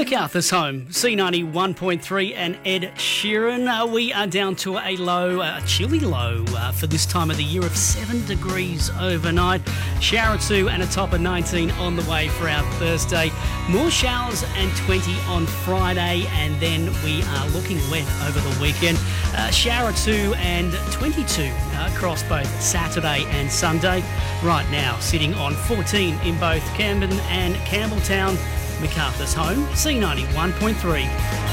MacArthur's home, C91.3 and Ed Sheeran. We are down to a chilly low for this time of the year of 7 degrees overnight. Shower 2 and a top of 19 on the way for our Thursday. More showers and 20 on Friday, and then we are looking wet over the weekend. Shower 2 and 22 across both Saturday and Sunday. Right now, sitting on 14 in both Camden and Campbelltown. MacArthur's home, C91.3.